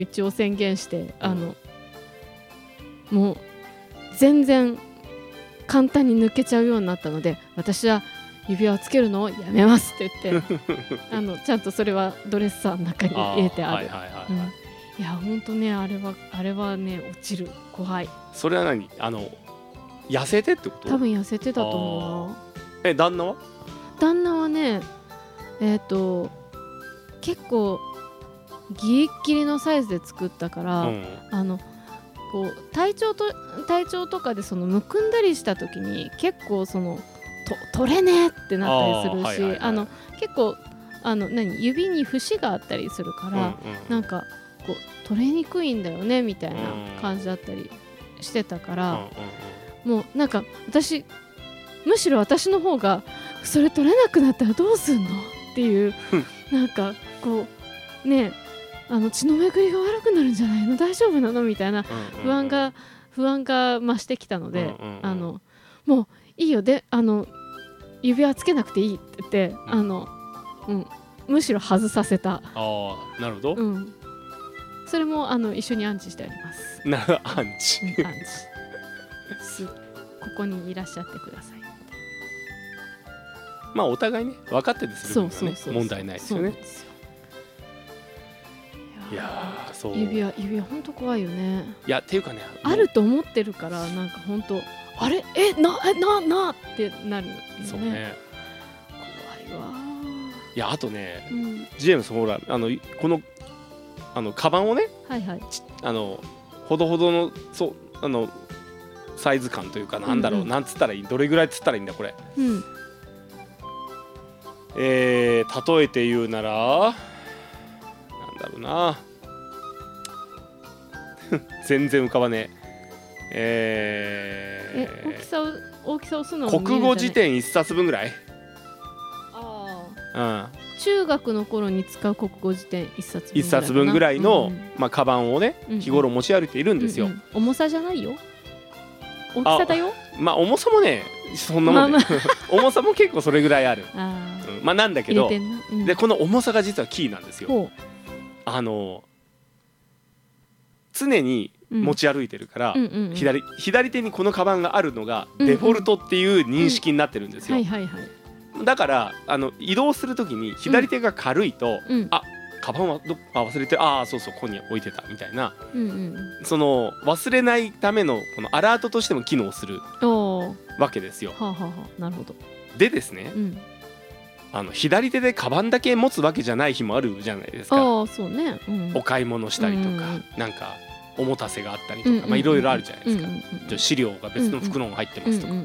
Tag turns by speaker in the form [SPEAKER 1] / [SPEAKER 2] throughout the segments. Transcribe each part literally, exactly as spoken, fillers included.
[SPEAKER 1] 一応宣言して、あのもう全然簡単に抜けちゃうようになったので、私は指輪をつけるのをやめますって言ってあのちゃんとそれはドレッサーの中に入れてある。いやほんとね、あれはあれはね落ちる、怖い。
[SPEAKER 2] それは何、あの痩せてってこと？
[SPEAKER 1] 多分痩せてたと思うな。
[SPEAKER 2] え、旦那は？
[SPEAKER 1] 旦那はね、えっと結構ギリッギリのサイズで作ったから、うん、あのこう体調と体調とかでそのむくんだりした時に結構そのと取れねえってなったりするし、あの結構あの何指に節があったりするから、うんうん、なんかこう取れにくいんだよねみたいな感じだったりしてたから、うんうんうん、もうなんか私むしろ私の方がそれ取れなくなったらどうすんのっていうなんかこうね、あの血の巡りが悪くなるんじゃないの、大丈夫なのみたいな不安が不安が増してきたので、うんうんうん、あのもういいよで、あの指輪つけなくていいって言って、うん、あのうん、むしろ外させた。
[SPEAKER 2] ああ、なるほど、うん、
[SPEAKER 1] それもあの一緒に安置してあります。
[SPEAKER 2] なる安置、
[SPEAKER 1] うん、安置すここにいらっしゃってください。
[SPEAKER 2] まあお互いね分かってでする分にはね問題ないですよね。いやー、そう
[SPEAKER 1] 指輪指輪本当怖いよね。
[SPEAKER 2] いやっていうかね、
[SPEAKER 1] あると思ってるからなんか本当あれえなえななってなるよね。
[SPEAKER 2] そうね。
[SPEAKER 1] 怖いわ。
[SPEAKER 2] いやあとね、うん、ジェームスほらあのこのあのカバンをね、はいはい、あのほどほどのそうあのサイズ感というかなんだろう、うんうん、なんつったらいい、どれぐらいつったらいいんだこれ。うん、えー、例えて言うならなんだろうな全然浮かばねえ。
[SPEAKER 1] えー、大きさを大きさをするの
[SPEAKER 2] 国語辞典一冊分ぐらい。
[SPEAKER 1] ああ、うん、中学の頃に使う国語辞典一冊分ぐらい
[SPEAKER 2] 一冊分ぐらいの、うんうん、まあカバンをね、うんうん、日頃持ち歩いているんですよ、うんうん、
[SPEAKER 1] 重さじゃないよ、大きさだよ。
[SPEAKER 2] まあ重さもねそんなもんで、まあまあ、重さも結構それぐらいある。あ、うん、まあなんだけど、うん、でこの重さが実はキーなんですよ。あの常に持ち歩いてるから、うんうんうん、左, 左手にこのカバンがあるのがデフォルトっていう認識になってるんですよ。だからあの移動するときに左手が軽いと、うん、あカバンはどあ忘れてる、ああそうそうここに置いてたみたいな、うんうん、その忘れないためのこのアラートとしても機能するわけですよ。
[SPEAKER 1] はあはあ、なるほど。
[SPEAKER 2] でですね、うん、あの左手でカバンだけ持つわけじゃない日もあるじゃないですか。
[SPEAKER 1] あ、そうね、うん、
[SPEAKER 2] お買い物したりとか、うんうん、なんかおもたせがあったりとか、うんうんうん、まあいろいろあるじゃないですか、うんうんうん、資料が別の袋に入ってますとか、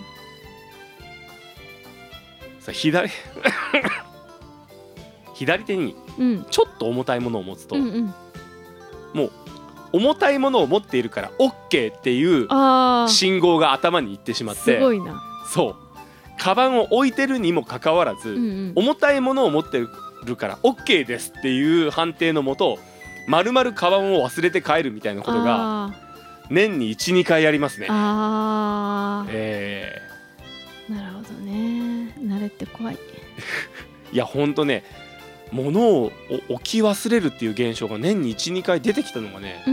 [SPEAKER 2] さあ左左手にちょっと重たいものを持つと、うんうん、もう重たいものを持っているから OK っていう信号が頭にいってしまって、
[SPEAKER 1] すごいな。
[SPEAKER 2] そうカバンを置いてるにもかかわらず、うんうん、重たいものを持ってるから OK ですっていう判定のもとまるまるカバンを忘れて帰るみたいなことが年に いち,に 回ありますね。
[SPEAKER 1] あ、
[SPEAKER 2] え
[SPEAKER 1] ー、なるほどね。慣れって怖い
[SPEAKER 2] いやほんとね、物を置き忘れるっていう現象が年に いち,に 回出てきたのがね、うん、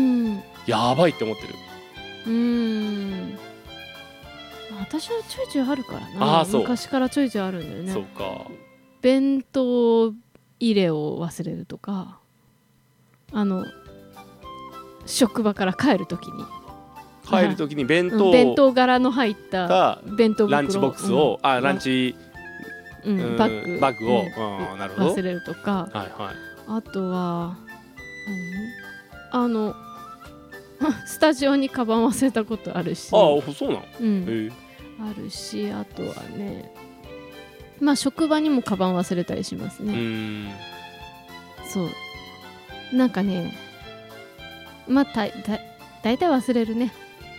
[SPEAKER 2] やばいって思ってる。
[SPEAKER 1] うーん、私はちょいちょいあるからな。あ、そう、昔からちょいちょいあるんだよね。
[SPEAKER 2] そうか。
[SPEAKER 1] 弁当入れを忘れるとか、あの職場から帰るときに
[SPEAKER 2] 帰るときに弁当、
[SPEAKER 1] うん、弁当柄の入った弁当袋
[SPEAKER 2] ランチボックスを、うん、あランチ、
[SPEAKER 1] うん、バッグ
[SPEAKER 2] バッグを、
[SPEAKER 1] うん、なるほど、忘れるとか、はいはい、あとは何あのスタジオにカバン忘れたことあるし。
[SPEAKER 2] ああ、そうなの、うん、へえ、
[SPEAKER 1] あるし、あとはね、まあ職場にもカバン忘れたりしますね。うーん、そうなんかね、まあだいたい忘れるね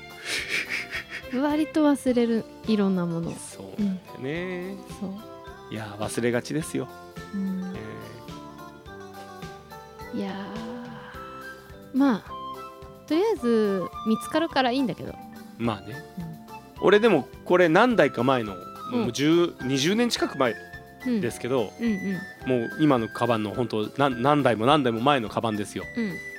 [SPEAKER 1] 割と忘れる、いろんなもの。
[SPEAKER 2] そうなんだよね、うん、そう、いや忘れがちですよ、うん、
[SPEAKER 1] えー、いやまあとりあえず見つかるからいいんだけど。
[SPEAKER 2] まあね、うん、俺でもこれ何代か前の、うん、もうじゅう、にじゅうねん近く前ですけど、うんうんうん、もう今のカバンの本当何、何代も何代も前のカバンですよ、うん、